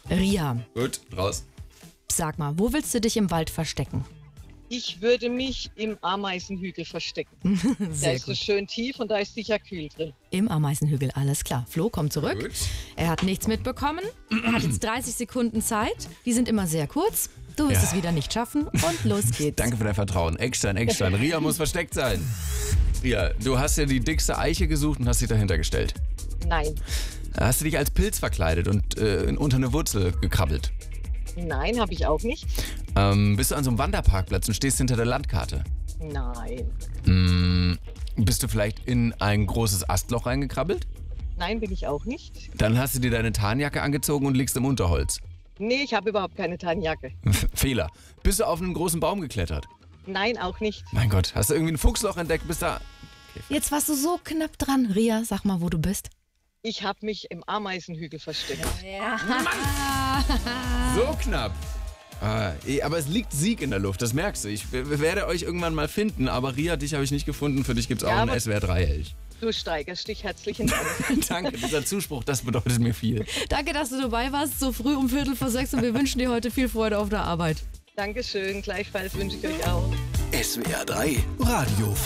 Ria, Gut, raus. sag mal, wo willst du dich im Wald verstecken? Ich würde mich im Ameisenhügel verstecken. Der Sehr ist so gut. schön tief und da ist sicher kühl drin. Im Ameisenhügel, alles klar. Flo, komm zurück. Gut. Er hat nichts mitbekommen. Er hat jetzt 30 Sekunden Zeit. Die sind immer sehr kurz. Du wirst Ja. es wieder nicht schaffen und los geht's. Danke für dein Vertrauen. Eckstein. Ria muss versteckt sein. Ria, du hast ja die dickste Eiche gesucht und hast dich dahinter gestellt. Nein, Hast du dich als Pilz verkleidet und unter eine Wurzel gekrabbelt? nein, habe ich auch nicht. Bist du an so einem Wanderparkplatz und stehst hinter der Landkarte? Nein, Bist du vielleicht in ein großes Astloch reingekrabbelt? nein, bin ich auch nicht. Dann hast du dir deine Tarnjacke angezogen und liegst im Unterholz. Nee, ich habe überhaupt keine Tarnjacke. Fehler. Bist du auf einen großen Baum geklettert? Nein, auch nicht. Mein Gott, hast du irgendwie ein Fuchsloch entdeckt? Bist da... Jetzt warst du so knapp dran. Ria, sag mal, wo du bist. Ich habe mich im Ameisenhügel versteckt. So knapp. Aber es liegt Sieg in der Luft, das merkst du. Ich werde euch irgendwann mal finden, aber Ria, dich habe ich nicht gefunden. Für dich gibt es auch Ja, einen aber- SWR 3-Elch. Du steigerst dich, herzlichen Dank. Danke, dieser Zuspruch, das bedeutet mir viel. Danke, dass du dabei warst, so früh um 5:45 und wir wünschen dir heute viel Freude auf der Arbeit. Dankeschön, gleichfalls wünsche ich euch auch. SWR 3 Radio